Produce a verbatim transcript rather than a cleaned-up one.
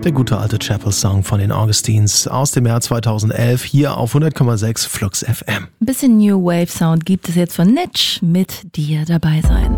Der gute alte Chapel-Song von den Augustines aus dem Jahr zweitausendelf hier auf hundert Komma sechs Flux F M. Ein bisschen New Wave Sound gibt es jetzt von Nitsch mit Dir dabei sein.